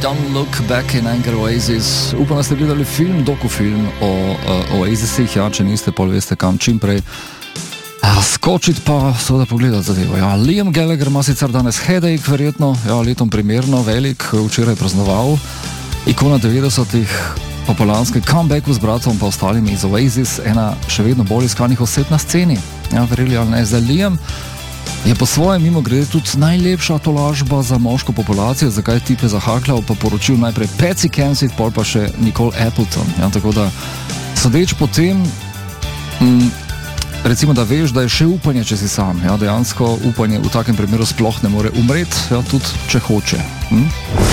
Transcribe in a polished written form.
Don't Look Back in Anger Oasis. Upam, da ste gledali film, dokufilm o Oasisih, ja, če niste, pol veste kam čim prej. Skočiti pa seveda pogledati zadevo. Ja, Liam Gallagher ima sicer danes headache, verjetno, ja, letom primerno, velik, včeraj praznoval. Ikona 90-ih, po polanski comebacku z bratom pa ostalimi iz Oasis, ena še vedno bolj iskanih oseb na sceni. Ja, verjeli ali ne, zdaj Liam je po svojem mimogrede tudi najlepša tolažba za moško populacijo, zakaj tipe zahakljal, pa poročil najprej Patsy Kensit, pol pa še Nicole Appleton. Ja, tako da, sodeč po tem, recimo, da veš, da je še upanje, če si sam. Ja, dejansko upanje v takem primeru sploh ne more umreti, ja, tudi če hoče.